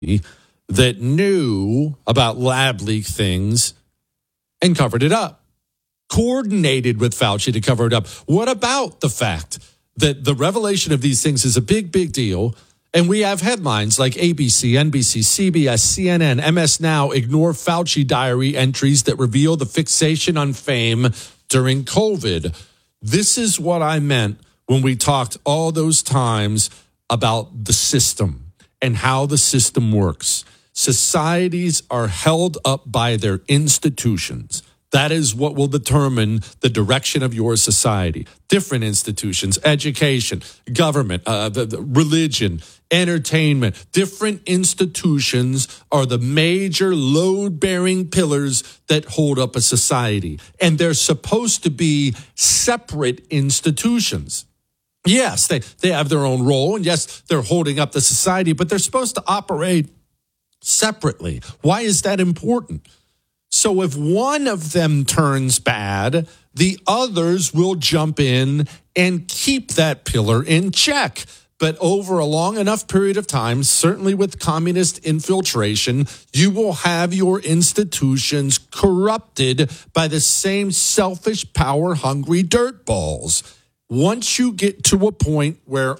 that knew about lab leak things and covered it up, coordinated with Fauci to cover it up. What about the fact that the revelation of these things is a big, big deal? And we have headlines like ABC, NBC, CBS, CNN, MS Now ignore Fauci diary entries that reveal the fixation on fame during COVID. This is what I meant when we talked all those times about the system and how the system works. Societies are held up by their institutions. That is what will determine the direction of your society. Different institutions, education, government, religion, entertainment. Different institutions are the major load-bearing pillars that hold up a society. And they're supposed to be separate institutions. Yes, they have their own role, and yes, they're holding up the society, but they're supposed to operate separately. Why is that important? So if one of them turns bad, the others will jump in and keep that pillar in check. But over a long enough period of time, certainly with communist infiltration, you will have your institutions corrupted by the same selfish, power-hungry dirtballs. Once you get to a point where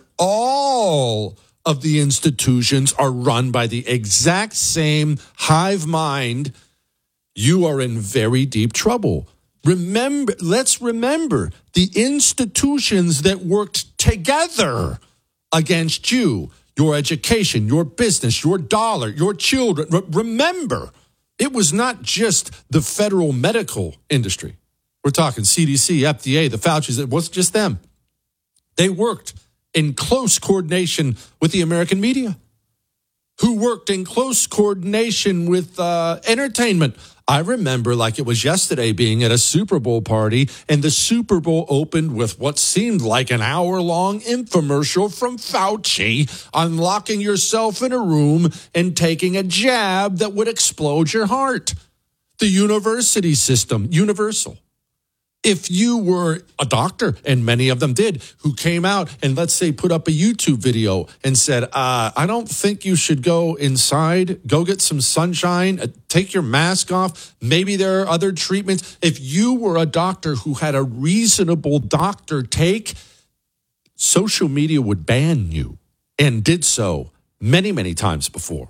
all of the institutions are run by the exact same hive mind, you are in very deep trouble. Let's remember the institutions that worked together against you, your education, your business, your dollar, your children. Remember, it was not just the federal medical industry. We're talking CDC, FDA, the Fauci's. It wasn't just them. They worked in close coordination with the American media, who worked in close coordination with entertainment. I remember like it was yesterday being at a Super Bowl party, and the Super Bowl opened with what seemed like an hour-long infomercial from Fauci on locking yourself in a room and taking a jab that would explode your heart. The university system, universal. If you were a doctor, and many of them did, who came out and, let's say, put up a YouTube video and said, I don't think you should go inside, go get some sunshine, take your mask off, maybe there are other treatments. If you were a doctor who had a reasonable doctor take, social media would ban you, and did so many, many times before.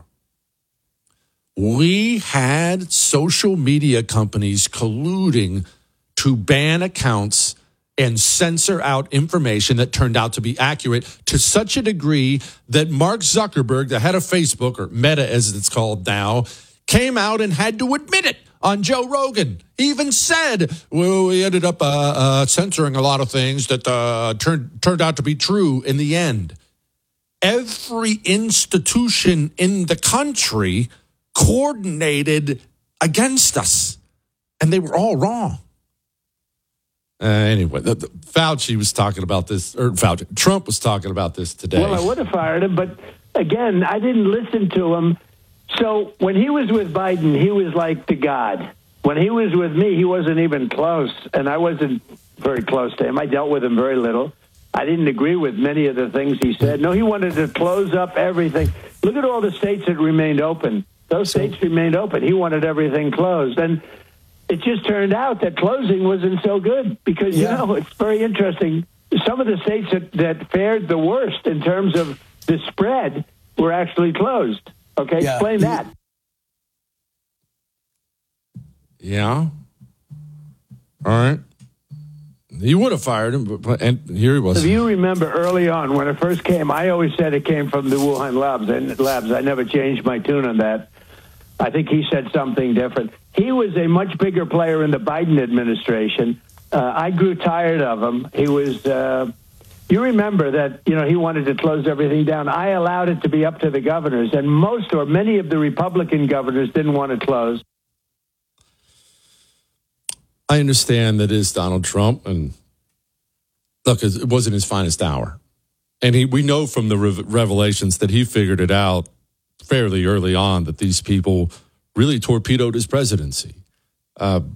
We had social media companies colluding to ban accounts and censor out information that turned out to be accurate to such a degree that Mark Zuckerberg, the head of Facebook, or Meta as it's called now, came out and had to admit it on Joe Rogan. He even said, well, we ended up censoring a lot of things that turned out to be true in the end. Every institution in the country coordinated against us, and they were all wrong. Anyway, Fauci was talking about this, or Trump was talking about this today. Well, I would have fired him, but again, I didn't listen to him. So when he was with Biden, he was like the God. When he was with me, he wasn't even close, and I wasn't very close to him. I dealt with him very little. I didn't agree with many of the things he said. No, he wanted to close up everything. Look at all the states that remained open. Those states remained open. He wanted everything closed. And it just turned out that closing wasn't so good because, you know, it's very interesting. Some of the states that fared the worst in terms of the spread were actually closed. Okay, explain that. Yeah. All right. You would have fired him, and here he was. If you remember early on when it first came, I always said it came from the Wuhan labs. I never changed my tune on that. I think he said something different. He was a much bigger player in the Biden administration. I grew tired of him. He was, you remember that, you know, he wanted to close everything down. I allowed it to be up to the governors, and most or many of the Republican governors didn't want to close. I understand that is Donald Trump, and look, it wasn't his finest hour. And we know from the revelations that he figured it out fairly early on that these people really torpedoed his presidency. I'm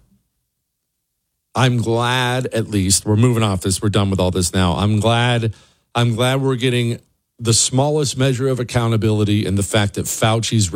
glad, at least, we're moving off this. We're done with all this now. I'm glad we're getting the smallest measure of accountability in the fact that Fauci's